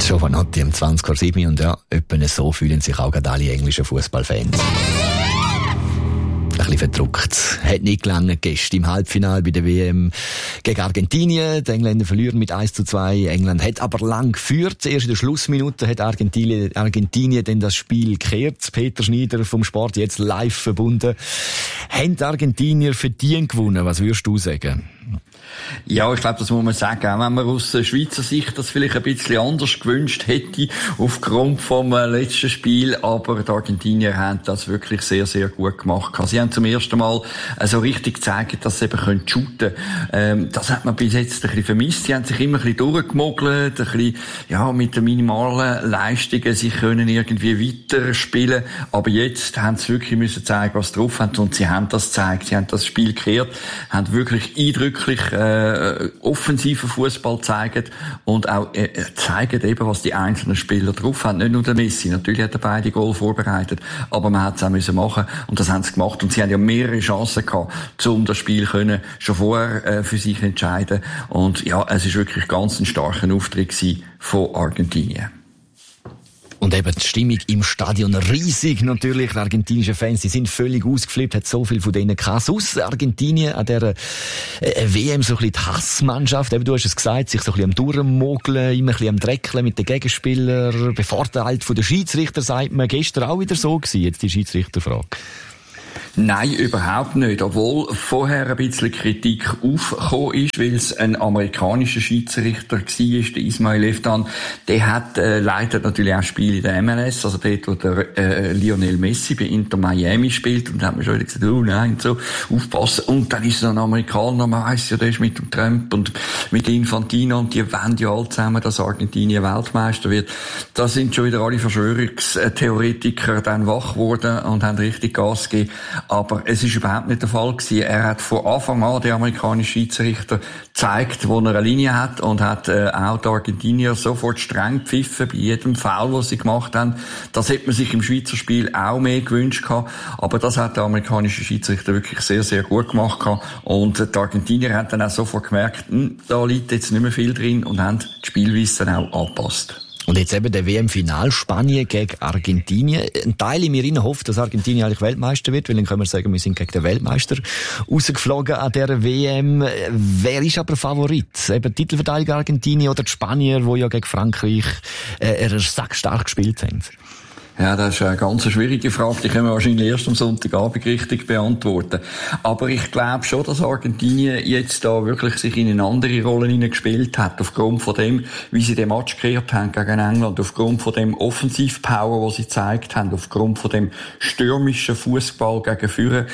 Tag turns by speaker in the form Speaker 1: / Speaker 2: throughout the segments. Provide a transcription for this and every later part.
Speaker 1: Giovanotti um 20:07 und ja, etwa so fühlen sich auch gerade alle englischen Fußballfans. Ein bisschen verdruckt. Hat nicht gelangt gestern im Halbfinale bei der WM gegen Argentinien. Die Engländer verlieren mit 1:2. England hat aber lang geführt. Erst in der Schlussminute hat Argentinien dann das Spiel gekehrt. Peter Schneider vom Sport jetzt live verbunden. Haben die Argentinier verdient gewonnen? Was würdest du sagen?
Speaker 2: Ja, ich glaube, das muss man sagen. Auch wenn man aus Schweizer Sicht das vielleicht ein bisschen anders gewünscht hätte, aufgrund vom letzten Spiel. Aber die Argentinier haben das wirklich sehr, sehr gut gemacht. Sie haben zum ersten Mal so richtig gezeigt, dass sie eben shooten können. Das hat man bis jetzt ein bisschen vermisst. Sie haben sich immer ein bisschen durchgemogelt, ein bisschen, ja, mit den minimalen Leistungen. Sie können irgendwie weiter spielen. Aber jetzt haben sie wirklich müssen zeigen, was sie drauf haben. Und sie haben das gezeigt. Sie haben das Spiel gekehrt, haben wirklich eindrücklich offensiven Fußball zeigen und auch zeigen eben, was die einzelnen Spieler drauf haben. Nicht nur der Messi, natürlich hat er beide Goal vorbereitet, aber man hat es auch müssen machen und das haben sie gemacht und sie haben ja mehrere Chancen gehabt, um das Spiel können schon vorher für sich entscheiden und ja, es ist wirklich ganz ein starker Auftritt gewesen von Argentinien.
Speaker 1: Und eben die Stimmung im Stadion riesig natürlich. Die argentinischen Fans, die sind völlig ausgeflippt, hat so viel von denen gehabt. Sonst Argentinien an dieser WM so ein bisschen die Hassmannschaft. Eben, du hast es gesagt, sich so ein bisschen am Durchmogeln, immer ein bisschen am Dreckeln mit den Gegenspielern, bevorteilt von den Schiedsrichter, sagt man. Gestern auch wieder so gewesen, jetzt die Schiedsrichterfrage.
Speaker 2: Nein, überhaupt nicht. Obwohl vorher ein bisschen Kritik aufgekommen ist, weil es ein amerikanischer Schiedsrichter war, der Ismail Eftan. Der hat leitet natürlich auch Spiele in der MLS, also dort, wo der Lionel Messi bei Inter Miami spielt. Und da hat man schon wieder gesagt, oh nein, so, aufpassen. Und dann ist es ein Amerikaner, man weiss ja, der ist mit dem Trump und mit Infantino und die wollen ja alle zusammen, dass Argentinien Weltmeister wird. Da sind schon wieder alle Verschwörungstheoretiker dann wach geworden und haben richtig Gas gegeben. Aber es ist überhaupt nicht der Fall gewesen. Er hat von Anfang an, der amerikanische Schiedsrichter, gezeigt, wo er eine Linie hat und hat auch die Argentinier sofort streng gepfiffen bei jedem Foul, was sie gemacht haben. Das hätte man sich im Schweizer Spiel auch mehr gewünscht gehabt. Aber das hat der amerikanische Schiedsrichter wirklich sehr, sehr gut gemacht gehabt. Und die Argentinier haben dann auch sofort gemerkt, da liegt jetzt nicht mehr viel drin und haben die Spielweise dann auch angepasst.
Speaker 1: Und jetzt eben der WM-Final Spanien gegen Argentinien. Ein Teil in mir hofft, dass Argentinien eigentlich Weltmeister wird, weil dann können wir sagen, wir sind gegen den Weltmeister rausgeflogen an dieser WM. Wer ist aber Favorit? Eben Titelverteidiger Argentinien oder die Spanier, die ja gegen Frankreich sackstark gespielt haben?
Speaker 2: Ja, das ist eine ganz schwierige Frage. Die können wir wahrscheinlich erst am Sonntagabend richtig beantworten. Aber ich glaube schon, dass Argentinien jetzt da wirklich sich in eine andere Rolle hineingespielt hat. Aufgrund von dem, wie sie den Match gekehrt haben gegen England. Aufgrund von dem Offensivpower, was sie gezeigt haben. Aufgrund von dem stürmischen Fußball gegen Führer.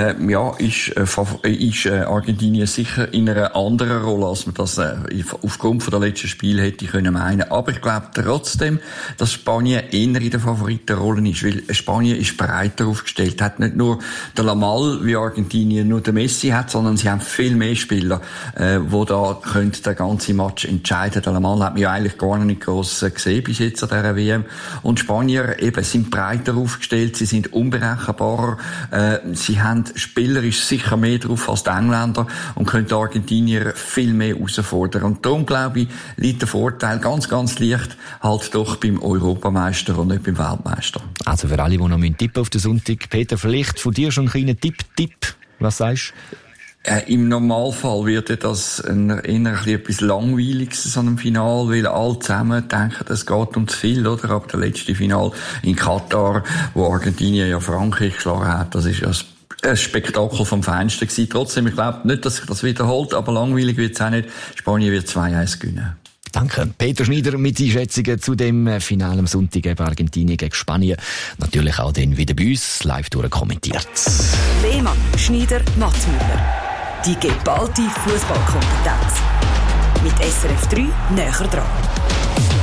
Speaker 2: Ist Argentinien sicher in einer anderen Rolle, als man das aufgrund von der letzten Spiel hätte können meinen. Aber ich glaube trotzdem, dass Spanien eher in der Favoritenrolle ist, weil Spanien ist breiter aufgestellt, hat nicht nur der Lamal wie Argentinien nur der Messi hat, sondern sie haben viel mehr Spieler, die da können den ganzen Match entscheiden. Der Lamal hat man ja eigentlich gar nicht gross gesehen bis jetzt an dieser WM. Und Spanier eben sind breiter aufgestellt, sie sind unberechenbarer, sie haben spielerisch sicher mehr drauf als die Engländer und können die Argentinier viel mehr herausfordern. Und darum, glaube ich, liegt der Vorteil ganz, ganz leicht halt doch beim Europameister und nicht beim Weltmeister.
Speaker 1: Also für alle, die noch tippen auf den Sonntag. Peter, vielleicht von dir schon einen kleinen Tipp. Was sagst
Speaker 2: du? Im Normalfall wird das eher etwas Langweiliges, so einem Final, weil alle zusammen denken, es geht um zu viel, oder? Aber der letzte Final in Katar, wo Argentinien ja Frankreich geschlagen hat, das ist ja ein Spektakel vom Feinsten gewesen. Trotzdem, ich glaube nicht, dass sich das wiederholt, aber langweilig wird es auch nicht. Spanien wird 2-1 gewinnen.
Speaker 1: Danke. Peter Schneider mit Einschätzungen zu dem Finale am Sonntag eben Argentinien gegen Spanien. Natürlich auch dann wieder bei uns live durchkommentiert.
Speaker 3: Lehmann, Schneider, Matzmüller. Die geballte Fußballkompetenz. Mit SRF 3 näher dran.